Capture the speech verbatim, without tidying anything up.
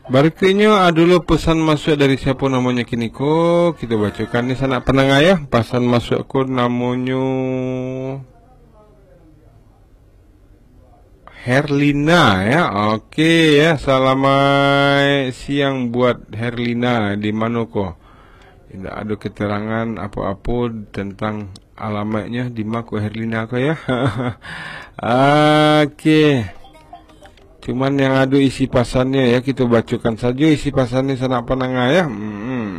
Berikutnya adalah pesan masuk dari siapa namanya Kiniko. Kita bacakan ni sanak penengah ya. Pesan masukku namanya Herlina ya. Okey ya. Selamat siang buat Herlina. Di mana kau? Tidak ada keterangan apa-apa tentang alamatnya di mana kau Herlina kau ya. Okey. Cuman yang ada isi pasannya ya, kita bacakan saja isi pasannya sanak penengah ya. Hmm.